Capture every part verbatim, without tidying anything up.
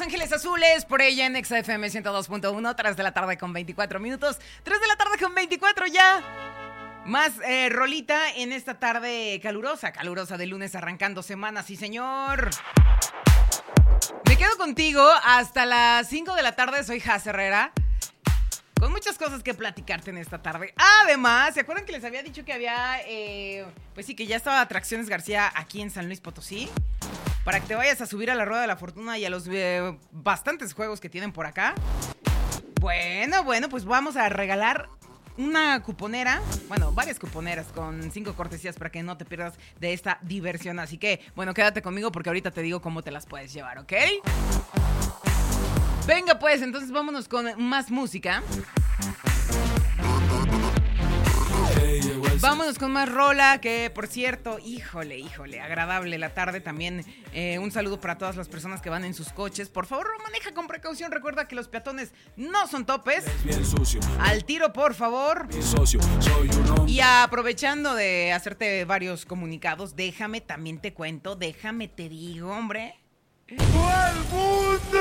Ángeles Azules, por ella en Exa F M ciento dos punto uno, tres de la tarde con veinticuatro minutos, tres de la tarde con veinticuatro ya. Más eh, rolita en esta tarde calurosa, calurosa de lunes arrancando semana, sí señor. Me quedo contigo hasta las cinco de la tarde, soy Jaz Herrera. Con muchas cosas que platicarte en esta tarde. Además, ¿se acuerdan que les había dicho que había, eh, pues sí, que ya estaba Atracciones García aquí en San Luis Potosí? Para que te vayas a subir a la Rueda de la Fortuna y a los eh, bastantes juegos que tienen por acá. Bueno, bueno, pues vamos a regalar una cuponera, bueno, varias cuponeras con cinco cortesías para que no te pierdas de esta diversión. Así que, bueno, quédate conmigo porque ahorita te digo cómo te las puedes llevar, ¿ok? Venga pues, entonces vámonos con más música. Vámonos con más rola, que por cierto, híjole, híjole, agradable la tarde también. Eh, un saludo para todas las personas que van en sus coches. Por favor, maneja con precaución. Recuerda que los peatones no son topes. Bien sucio. Al tiro, por favor. Mi socio, soy un hombre. Y aprovechando de hacerte varios comunicados, déjame, también te cuento, déjame te digo, hombre. ¡Al mundo!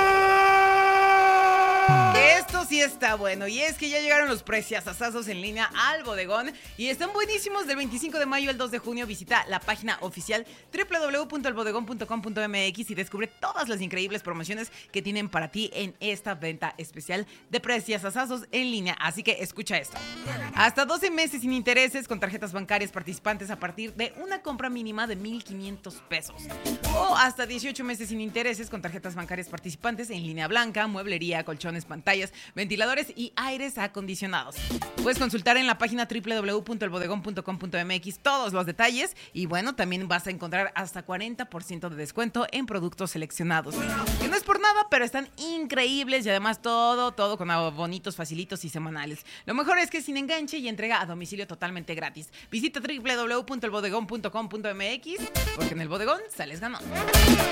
Esto sí está bueno, y es que ya llegaron los preciazazazos en línea al bodegón y están buenísimos. Del veinticinco de mayo al dos de junio visita la página oficial doble u doble u doble u punto el bodegón punto com punto m x y descubre todas las increíbles promociones que tienen para ti en esta venta especial de preciazazazos en línea. Así que escucha esto: hasta doce meses sin intereses con tarjetas bancarias participantes a partir de una compra mínima de mil quinientos pesos, o hasta dieciocho meses sin intereses con tarjetas bancarias participantes en línea blanca, mueblería, colchones, pantallas, ventiladores y aires acondicionados. Puedes consultar en la página doble u doble u doble u punto el bodegón punto com punto m x todos los detalles y bueno, también vas a encontrar hasta cuarenta por ciento de descuento en productos seleccionados. Que no es por nada, pero están increíbles y además todo, todo con bonitos, facilitos y semanales. Lo mejor es que es sin enganche y entrega a domicilio totalmente gratis. Visita doble u doble u doble u punto el bodegón punto com punto m x porque en el bodegón sales ganando.